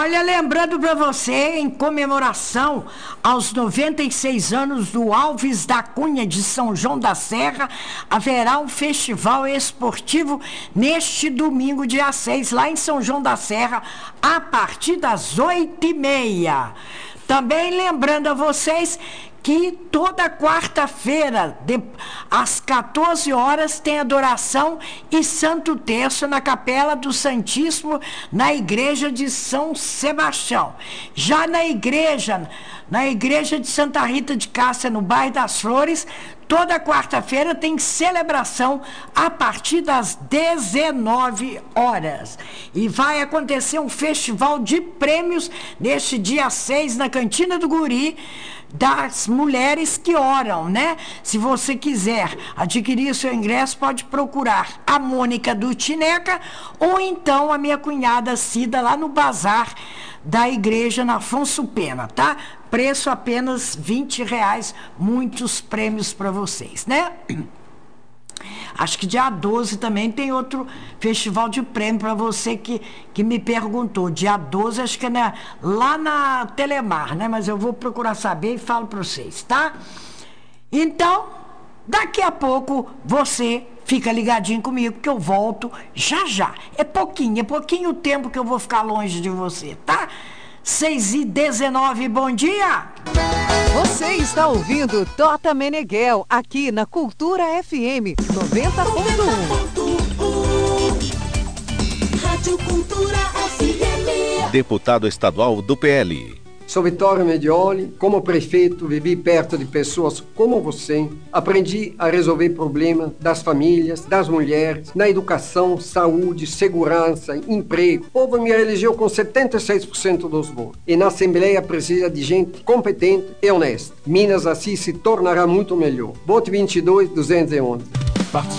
Olha, lembrando para você, em comemoração aos 96 anos do Alves da Cunha de São João da Serra, haverá um festival esportivo neste domingo, dia 6, lá em São João da Serra, a partir das 8h30. Também lembrando a vocês que toda quarta-feira, às 14 horas, tem adoração e Santo Terço na Capela do Santíssimo, na Igreja de São Sebastião. Já na igreja de Santa Rita de Cássia, no bairro das Flores, toda quarta-feira tem celebração a partir das 19 horas. E vai acontecer um festival de prêmios neste dia 6, na Cantina do Guri, das mulheres que oram, né? Se você quiser adquirir o seu ingresso, pode procurar a Mônica do Tineca ou então a minha cunhada Cida lá no bazar da igreja na Afonso Pena, tá? Preço apenas R$20, muitos prêmios para vocês, né? Acho que dia 12 também tem outro festival de prêmio para você que me perguntou. Dia 12, acho que é lá na Telemar, né? Mas eu vou procurar saber e falo para vocês, tá? Então, daqui a pouco você fica ligadinho comigo, que eu volto já já. É pouquinho o tempo que eu vou ficar longe de você, tá? 6h19, bom dia! Você está ouvindo Tota Meneghel, aqui na Cultura FM 90.1. Rádio Cultura FM. Deputado estadual do PL. Sou Vittorio Medioli. Como prefeito, vivi perto de pessoas como você. Aprendi a resolver problemas das famílias, das mulheres, na educação, saúde, segurança, emprego. O povo me elegeu com 76% dos votos. E na Assembleia precisa de gente competente e honesta. Minas assim se tornará muito melhor. Vote 22 211.